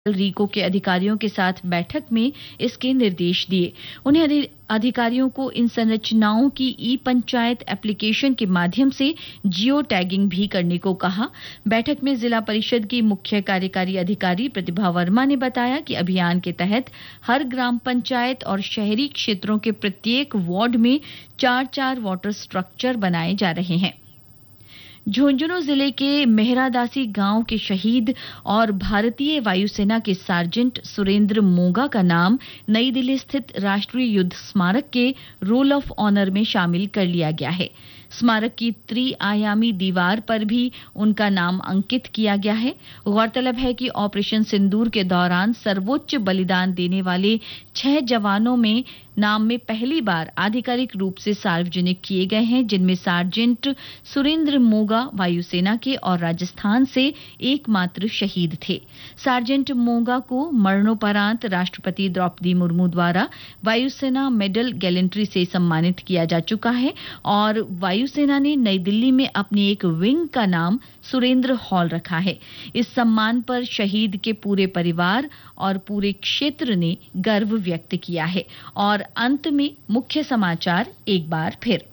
रीको के अधिकारियों के साथ बैठक में इसके निर्देश दिए। उन्हें अधिकारियों को इन संरचनाओं की ई पंचायत एप्लीकेशन के माध्यम से जियो टैगिंग भी करने को कहा। बैठक में जिला परिषद की मुख्य कार्यकारी अधिकारी प्रतिभा वर्मा ने बताया कि अभियान के तहत हर ग्राम पंचायत और शहरी क्षेत्रों के प्रत्येक वार्ड में 4-4 वाटर स्ट्रक्चर बनाए जा रहे हैं। झुंझुनू जिले के मेहरादासी गांव के शहीद और भारतीय वायुसेना के सार्जेंट सुरेंद्र मोगा का नाम नई दिल्ली स्थित राष्ट्रीय युद्ध स्मारक के रोल ऑफ ऑनर में शामिल कर लिया गया है। स्मारक की त्रिआयामी दीवार पर भी उनका नाम अंकित किया गया है। गौरतलब है कि ऑपरेशन सिंदूर के दौरान सर्वोच्च बलिदान देने वाले 6 जवानों में नाम में पहली बार आधिकारिक रूप से सार्वजनिक किए गए हैं, जिनमें सार्जेंट सुरेंद्र मोगा वायुसेना के और राजस्थान से एकमात्र शहीद थे। सार्जेंट मोगा को मरणोपरांत राष्ट्रपति द्रौपदी मुर्मू द्वारा वायुसेना मेडल गैलेंट्री से सम्मानित किया जा चुका है और वायुसेना ने नई दिल्ली में अपनी एक विंग का नाम सुरेंद्र हॉल रखा है। इस सम्मान पर शहीद के पूरे परिवार और पूरे क्षेत्र ने गर्व व्यक्त किया है। और अंत में मुख्य समाचार एक बार फिर।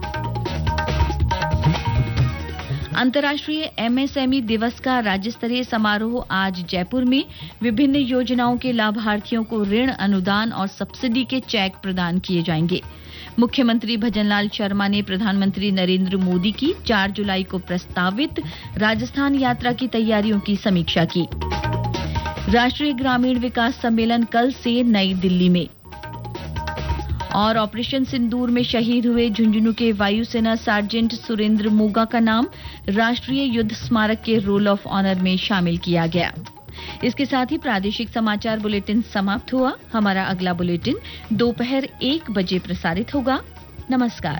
अंतर्राष्ट्रीय एमएसएमई दिवस का राज्य स्तरीय समारोह आज जयपुर में। विभिन्न योजनाओं के लाभार्थियों को ऋण अनुदान और सब्सिडी के चेक प्रदान किए जाएंगे। मुख्यमंत्री भजनलाल शर्मा ने प्रधानमंत्री नरेंद्र मोदी की 4 जुलाई को प्रस्तावित राजस्थान यात्रा की तैयारियों की समीक्षा की। राष्ट्रीय ग्रामीण विकास सम्मेलन कल से नई दिल्ली में। और ऑपरेशन सिंदूर में शहीद हुए झुंझुनू के वायुसेना सार्जेंट सुरेंद्र मोगा का नाम राष्ट्रीय युद्ध स्मारक के रोल ऑफ ऑनर में शामिल किया गया। इसके साथ ही प्रादेशिक समाचार बुलेटिन समाप्त हुआ। हमारा अगला बुलेटिन दोपहर 1 बजे प्रसारित होगा। नमस्कार।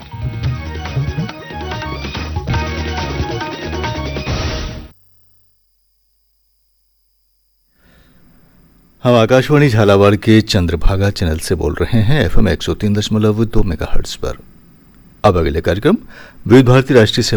हम आकाशवाणी झालावाड़ के चंद्रभागा चैनल से बोल रहे हैं FM 103.2 मेगाहर्ट्ज पर। अब अगले कार्यक्रम विविध भारती राष्ट्रीय